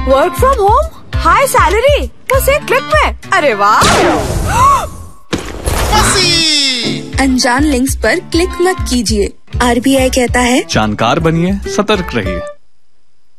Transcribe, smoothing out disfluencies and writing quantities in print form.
Work from home, high salary, बस एक click में। अरे वाह। अनजान लिंक्स पर क्लिक मत कीजिए। RBI कहता है जानकार बनिए, सतर्क रहिए।